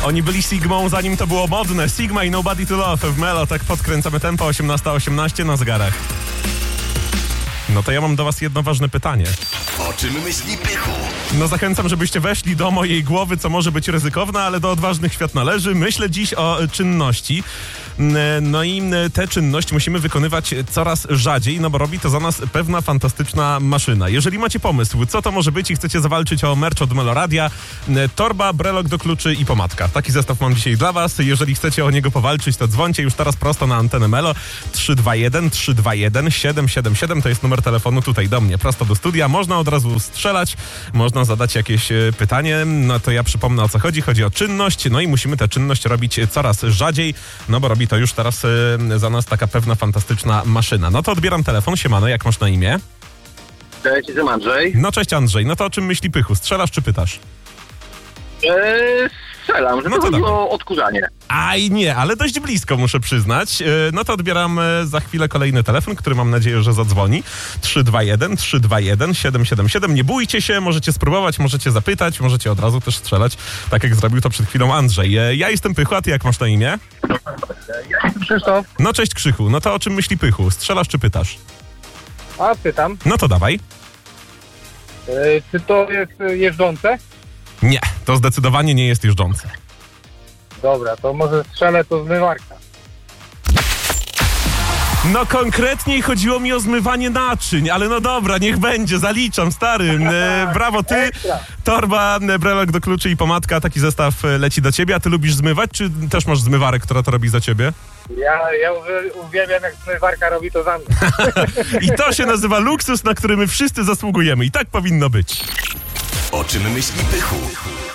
Oni byli Sigmą, zanim to było modne. Sigma i Nobody to Love w Melo. Tak podkręcamy tempo, 18:18 na zegarach. No to ja mam do was jedno ważne pytanie. O czym myśli Pychu? No zachęcam, żebyście weszli do mojej głowy, co może być ryzykowne, ale do odważnych świat należy. Myślę dziś o czynności. No i tę czynność musimy wykonywać coraz rzadziej, no bo robi to za nas pewna fantastyczna maszyna. Jeżeli macie pomysł, co to może być i chcecie zawalczyć o merch od Meloradia, torba, brelok do kluczy i pomadka. Taki zestaw mam dzisiaj dla was. Jeżeli chcecie o niego powalczyć, to dzwońcie już teraz prosto na antenę Melo. 321 321 777 to jest numer telefonu tutaj do mnie, prosto do studia. Można od razu strzelać, można zadać jakieś pytanie. No to ja przypomnę, o co chodzi. Chodzi o czynność, no i musimy tę czynność robić coraz rzadziej, no bo robi to już teraz za nas taka pewna fantastyczna maszyna. No to odbieram telefon. Siemano, jak masz na imię? Cześć, jestem Andrzej. No cześć Andrzej, no to o czym myśli Pychu? Strzelasz czy pytasz? Strzelam, że No to to chodzi dawaj. o odkurzanie. Aj nie, ale dość blisko muszę przyznać. No to odbieram za chwilę kolejny telefon, który mam nadzieję, że zadzwoni. 321 321 777. Nie bójcie się, możecie spróbować, możecie zapytać, możecie od razu też strzelać, tak jak zrobił to przed chwilą Andrzej. Ja jestem Pychu, a ty jak masz na imię? Krzysztof, No cześć Krzychu, no to o czym myśli Pychu? Strzelasz czy pytasz? a pytam, No to dawaj. czy to jest jeżdżące? Nie, to zdecydowanie nie jest jeżdżące. Dobra, to może strzelę to zmywarka. No konkretniej chodziło mi o zmywanie naczyń, ale no dobra, niech będzie, zaliczam, stary. Brawo, ty, Ekstra. torba, brelok do kluczy i pomadka, taki zestaw leci do ciebie. A ty lubisz zmywać, czy też masz zmywarę, która to robi za ciebie? Ja uwielbiam, jak zmywarka robi to za mnie. I to się nazywa luksus, na który my wszyscy zasługujemy i tak powinno być. O czym myśli Pychu?